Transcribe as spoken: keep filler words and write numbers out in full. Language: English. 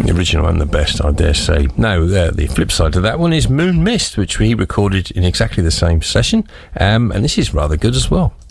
The original and the best, I dare say. Now, uh, the flip side to that one is Moon Mist, which we recorded in exactly the same session, um, and this is rather good as well.